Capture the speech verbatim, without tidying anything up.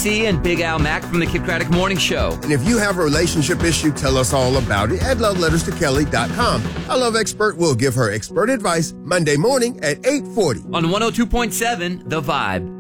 C and Big Al Mack from the Kid Craddock Morning Show. And if you have a relationship issue, tell us all about it at love letters to kelly dot com. Our love expert will give her expert advice Monday morning at eight forty. On one oh two point seven, The Vibe.